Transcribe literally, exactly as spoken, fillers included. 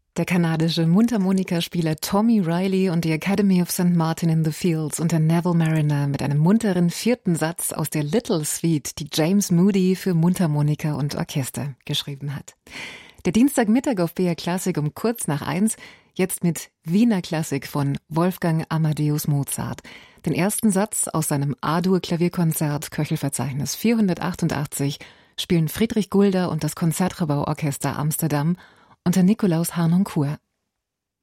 Der kanadische Mundharmonikaspieler Tommy Riley und die Academy of Saint Martin in the Fields unter Neville Marriner mit einem munteren vierten Satz aus der Little Suite, die James Moody für Mundharmonika und Orchester geschrieben hat. Der Dienstagmittag auf B R Klassik um kurz nach eins, jetzt mit Wiener Klassik von Wolfgang Amadeus Mozart. Den ersten Satz aus seinem A-Dur-Klavierkonzert Köchelverzeichnis vierhundertachtundachtzig spielen Friedrich Gulda und das Concertgebouworchester Amsterdam unter Nikolaus Harnoncourt.